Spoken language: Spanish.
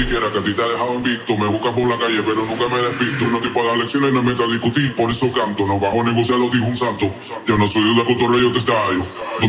quiera, que a ti te ha dejado invicto. Me buscas por la calle, pero nunca me despisto. No tipo de dar lecciones y no me meto a discutir, por eso canto. No bajo a negociar, lo dijo un santo. Yo no soy de cotorreo, te estallo.